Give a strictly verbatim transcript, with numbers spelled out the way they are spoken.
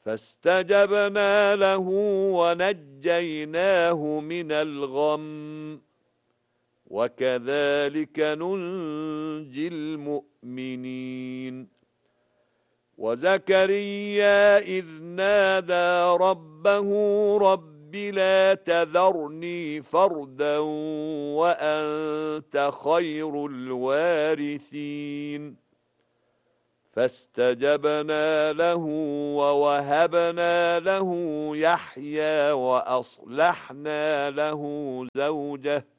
فاستجبنا له ونجيناه من الغم وكذلك ننجي المؤمنين وزكريا إذ نادى ربه رب لا تذرني فردا وأنت خير الوارثين فاستجبنا له ووهبنا له يحيى وأصلحنا له زوجه